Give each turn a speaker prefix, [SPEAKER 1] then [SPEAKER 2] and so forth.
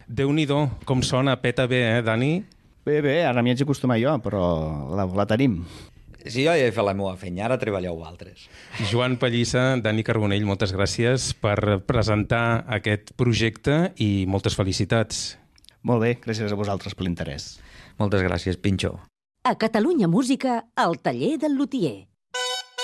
[SPEAKER 1] Déu-n'hi-do, com sona, peta bé, Dani?
[SPEAKER 2] Bé, ara m'hi haig d'acostumar jo, però la tenim.
[SPEAKER 3] Sí, jo ja he fet la meva feina, ara treballeu altres.
[SPEAKER 1] Joan Pallissa, Dani Carbonell, moltes gràcies per presentar aquest projecte i moltes felicitats.
[SPEAKER 2] Molt bé, gràcies a vosaltres per l'interès.
[SPEAKER 3] Moltes gràcies, Pinxo.
[SPEAKER 4] A Catalunya Música, el taller del lutier.